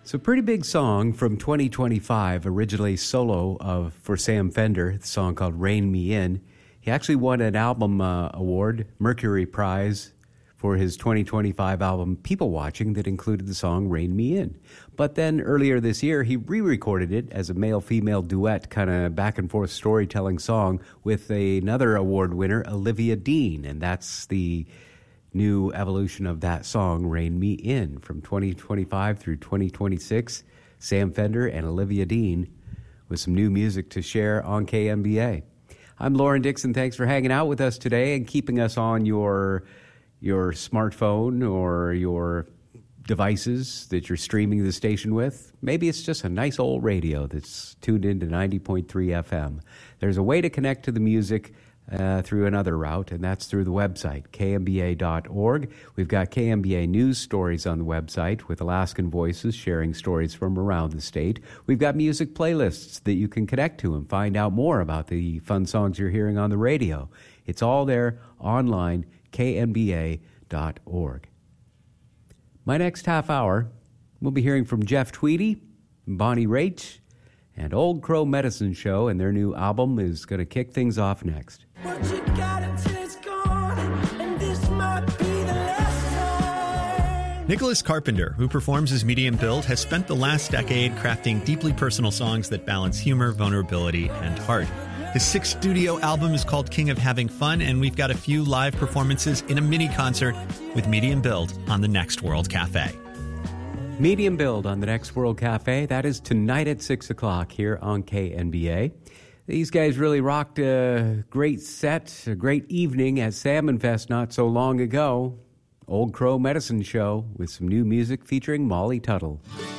It's a pretty big song from 2025, originally solo for Sam Fender, the song called Rein Me In. He actually won an album award, Mercury Prize, for his 2025 album People Watching that included the song Rein Me In. But then earlier this year, he re-recorded it as a male-female duet, kind of back-and-forth storytelling song with another award winner, Olivia Dean, and that's the new evolution of that song, Rein Me In, from 2025 through 2026. Sam Fender and Olivia Dean with some new music to share on KMBA. I'm Lauren Dixon. Thanks for hanging out with us today and keeping us on your smartphone or your devices that you're streaming the station with. Maybe it's just a nice old radio that's tuned into 90.3 FM. There's a way to connect to the music through another route, and that's through the website, kmba.org. We've got KMBA news stories on the website with Alaskan voices sharing stories from around the state. We've got music playlists that you can connect to and find out more about the fun songs you're hearing on the radio. It's all there online, kmba.org. My next half hour, we'll be hearing from Jeff Tweedy, Bonnie Raitt, and Old Crow Medicine Show, and their new album is going to kick things off next. What you got until it's gone, and this might be the last time. Nicholas Carpenter, who performs as Medium Build, has spent the last decade crafting deeply personal songs that balance humor, vulnerability, and heart. His sixth studio album is called King of Having Fun, and we've got a few live performances in a mini concert with Medium Build on the Next World Cafe. Medium Build on the Next World Cafe. That is tonight at 6 o'clock here on KNBA. These guys really rocked a great set, a great evening at Salmon Fest not so long ago. Old Crow Medicine Show with some new music featuring Molly Tuttle.